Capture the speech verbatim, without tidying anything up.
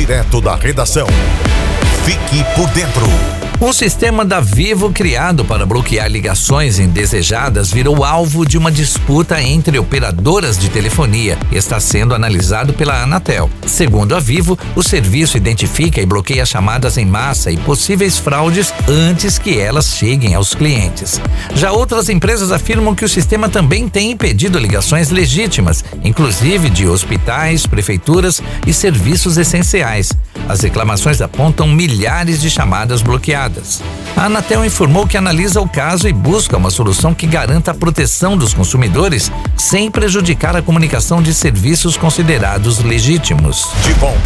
direto da redação. Fique por dentro. Um sistema da Vivo criado para bloquear ligações indesejadas virou alvo de uma disputa entre operadoras de telefonia e está sendo analisado pela Anatel. Segundo a Vivo, o serviço identifica e bloqueia chamadas em massa e possíveis fraudes antes que elas cheguem aos clientes. Já outras empresas afirmam que o sistema também tem impedido ligações legítimas, inclusive de hospitais, prefeituras e serviços essenciais. As reclamações apontam milhares de chamadas bloqueadas. A Anatel informou que analisa o caso e busca uma solução que garanta a proteção dos consumidores sem prejudicar a comunicação de serviços considerados legítimos. De volta